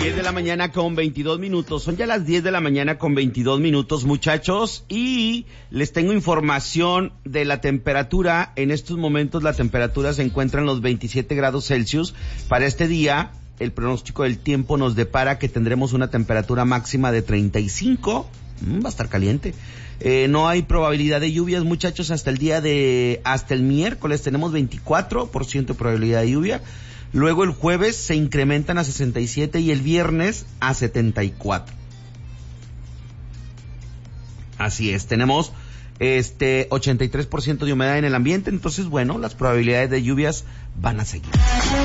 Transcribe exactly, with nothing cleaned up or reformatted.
diez de la mañana con veintidós minutos. Son ya las diez de la mañana con veintidós minutos, muchachos, y les tengo información de la temperatura. En estos momentos la temperatura se encuentra en los veintisiete grados Celsius. Para este día, el pronóstico del tiempo nos depara que tendremos una temperatura máxima de treinta y cinco. Mm, va a estar caliente. Eh, no hay probabilidad de lluvias, muchachos, hasta el día de, hasta el miércoles tenemos veinticuatro por ciento de probabilidad de lluvia. Luego el jueves se incrementan a sesenta y siete y el viernes a setenta y cuatro. Así es, tenemos este ochenta y tres por ciento de humedad en el ambiente, entonces bueno, las probabilidades de lluvias van a seguir.